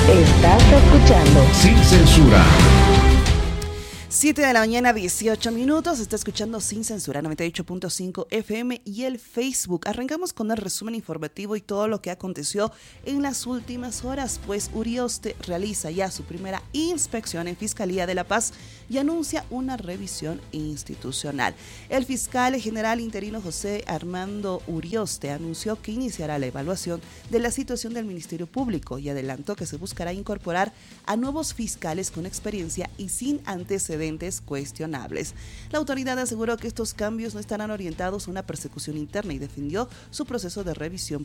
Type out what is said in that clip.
Estás escuchando Sin Censura. 7 de la mañana, 18 minutos. Está escuchando Sin Censura, 98.5 FM y el Facebook. Arrancamos con el resumen informativo y todo lo que aconteció en las últimas horas, pues Urioste realiza ya su primera inspección en Fiscalía de La Paz y anuncia una revisión institucional. El fiscal general interino José Armando Urioste anunció que iniciará la evaluación de la situación del Ministerio Público y adelantó que se buscará incorporar a nuevos fiscales con experiencia y sin antecedentes cuestionables. La autoridad aseguró que estos cambios no estarán orientados a una persecución interna y defendió su proceso de revisión